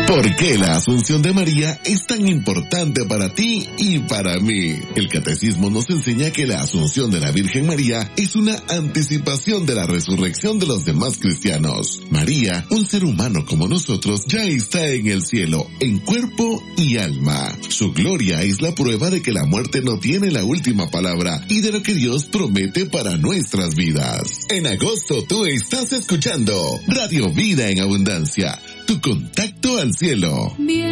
¿Por qué la Asunción de María es tan importante para ti y para mí? El Catecismo nos enseña que la Asunción de la Virgen María es una anticipación de la resurrección de los demás cristianos. María, un ser humano como nosotros, ya está en el cielo, en cuerpo y alma. Su gloria es la prueba de que la muerte no tiene la última palabra y de lo que Dios promete para nuestras vidas. En agosto tú estás escuchando Radio Vida en Abundancia, tu contacto al cielo.